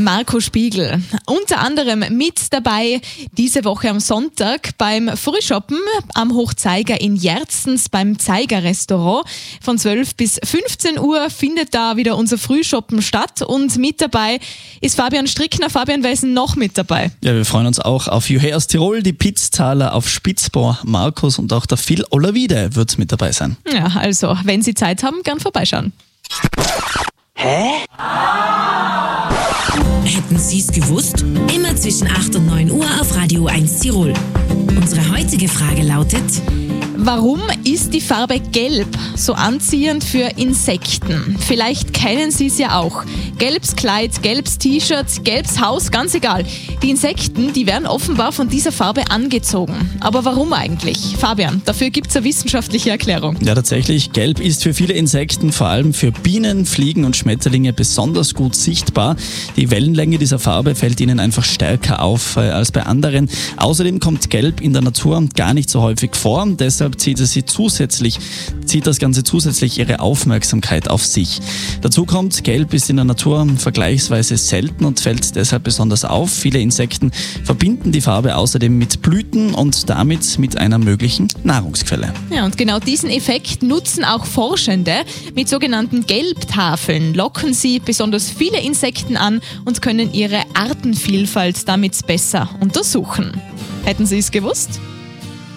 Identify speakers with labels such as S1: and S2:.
S1: Marco Spiegel. Unter anderem mit dabei diese Woche am Sonntag beim Frühschoppen am Hochzeiger in Jerzens beim Zeiger Restaurant. Von 12 bis 15 Uhr findet da wieder unser Frühschoppen statt und mit dabei ist Fabian Strickner. Fabian, wer ist noch mit dabei?
S2: Ja, wir freuen uns auch auf Juhé aus Tirol, die Pizztaler auf Spitzbohr, Markus und auch der Phil Olavide wird mit dabei sein.
S1: Ja, also, wenn Sie Zeit haben, gern vorbeischauen.
S3: Hä?
S4: Hätten Sie es gewusst? Immer zwischen 8 und 9 Uhr auf Radio 1 Tirol. Unsere heutige Frage lautet:
S1: Warum ist die Farbe Gelb so anziehend für Insekten? Vielleicht kennen Sie es ja auch. Gelbes Kleid, gelbes T-Shirt, gelbes Haus, ganz egal. Die Insekten, die werden offenbar von dieser Farbe angezogen. Aber warum eigentlich? Fabian, dafür gibt es eine wissenschaftliche Erklärung.
S2: Ja, tatsächlich. Gelb ist für viele Insekten, vor allem für Bienen, Fliegen und Schmetterlinge, besonders gut sichtbar. Die Wellenlänge dieser Farbe fällt ihnen einfach stärker auf als bei anderen. Außerdem kommt Gelb in der Natur gar nicht so häufig vor. Deshalb zieht das Ganze zusätzlich ihre Aufmerksamkeit auf sich. Dazu kommt, Gelb ist in der Natur vergleichsweise selten und fällt deshalb besonders auf. Viele Insekten verbinden die Farbe außerdem mit Blüten und damit mit einer möglichen Nahrungsquelle.
S1: Ja, und genau diesen Effekt nutzen auch Forschende. Mit sogenannten Gelbtafeln locken sie besonders viele Insekten an und können ihre Artenvielfalt damit besser untersuchen. Hätten Sie es gewusst?